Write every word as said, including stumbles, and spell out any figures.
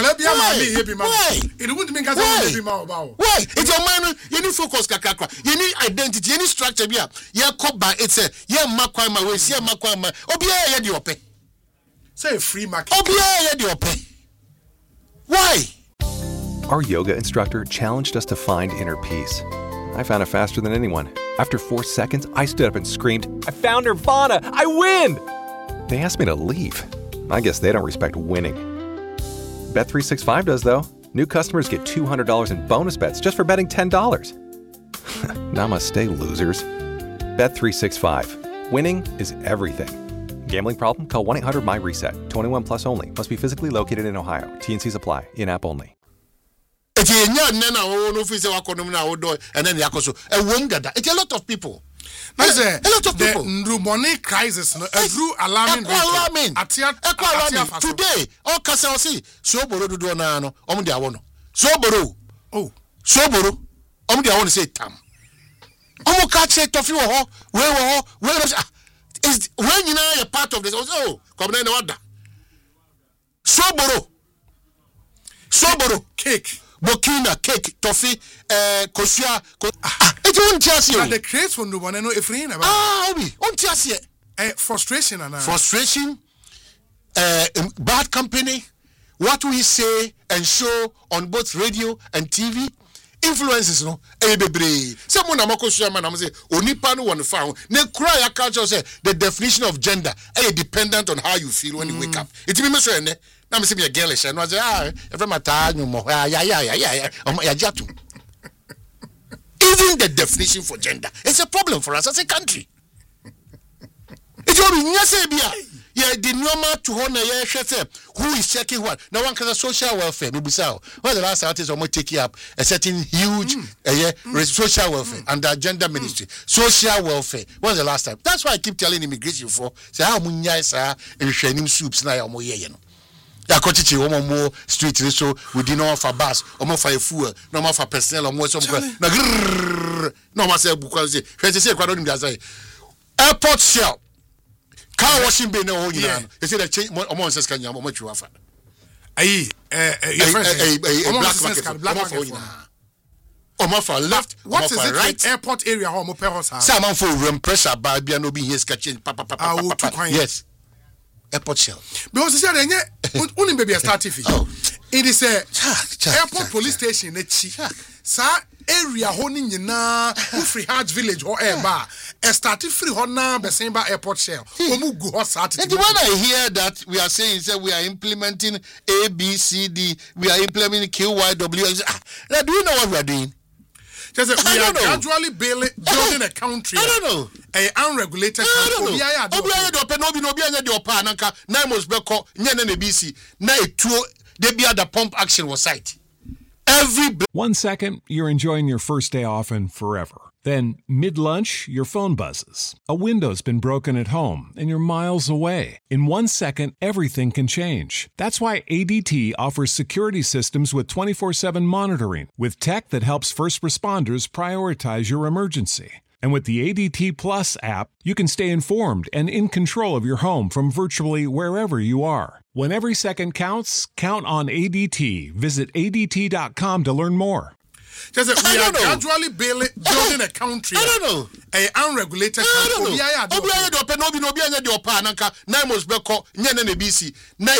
Baby, I'm me, baby, why? It wouldn't mean because baby, ma about. Why? It's your man. You need focus, kakra. You need identity. You need structure. Yeah, yeah. Koba. It's a yeah. Makwa my way. Yeah, makwa my. Obiya yeah di ope. Say free market. Obiya yeah di ope. Why? Our yoga instructor challenged us to find inner peace. I found it faster than anyone. After four seconds, I stood up and screamed, "I found Nirvana! I win!" They asked me to leave. I guess they don't respect winning. Bet three sixty-five does, though. New customers get two hundred dollars in bonus bets just for betting ten dollars. Namaste, losers. Bet three sixty-five. Winning is everything. Gambling problem? Call one eight hundred M Y reset. twenty-one plus only. Must be physically located in Ohio. T N Cs apply. In-app only. It's a lot of people. A lot of people. The money crisis, no, a true alarming. Alarming. Today, all Casasi, so boro do do na no, omo dia wono. So boro. Oh, so boro. Omo dia wono say tam. Omo ka che tofi wo ho, we wo ho, we is when you know a part of this. Oh, come na wada. So boro. So boro cake. Bokina, cake, toffee, uh, kosua, ah, it won't just you. The craze for no one, I know if you know. Ah, we won't just yet. Frustration, and frustration, uh, bad company, what we say and show on both radio and T V, influences, no, eh, baby. Someone I'm a man, I'm say, Onipa no one found. Ne cry a culture say the definition of gender, eh, dependent on how you feel when you wake up. It means so, ne. Now me see me a girlish and was ah every matter no more yeah yeah yeah yeah yeah yeah. Even the definition for gender, it's a problem for us as a country. It's only yes yeah the normal to honor yeah who is checking what now one can social welfare maybe so when the last artist almost taking up a certain huge mm. uh, yeah mm. social welfare mm. under gender ministry mm. social welfare when's the last time that's why I keep telling immigration for say how munya sa and training soups na omo ye no ya kochichi omo mo street so we did not offer bus omo for fuel no more for personnel omo so na no ma say buka say fe say kwado nim say airport shell car washing bay na ho nyina they say that change omo nses kan nyam omo twa fa ayi eh eh black market black market omo for left what is it right airport area omo pe house some man for room pressure ba bia no be here sketching papa papa yes airport shell because you say that only baby start fee it is a airport police station echi sa area ho ni nyina free heart village or air bar e start free ho na besen ba airport shell omu gu ho start and when I hear that we are saying say we are implementing A B C D we are implementing Q Y W ah, do you know what we are doing? Just we are know. gradually building, building a country. I don't know. A unregulated country. I don't know. Obiya do pe no bi no obiya nya de opa nanka na mos beko nya na B C na etuo de bia the pump action was site. Every one second you're enjoying your first day off and forever. Then mid-lunch your phone buzzes. A window's been broken at home and you're miles away. In one second everything can change. That's why A D T offers security systems with twenty-four seven monitoring with tech that helps first responders prioritize your emergency. And with the A D T Plus app, you can stay informed and in control of your home from virtually wherever you are. When every second counts, count on A D T. Visit A D T dot com to learn more. Just we are gradually building, building a country. I don't know. A unregulated country. Obiya do pe no bi no obiya nya de opa nanka na mos beko nya na B C na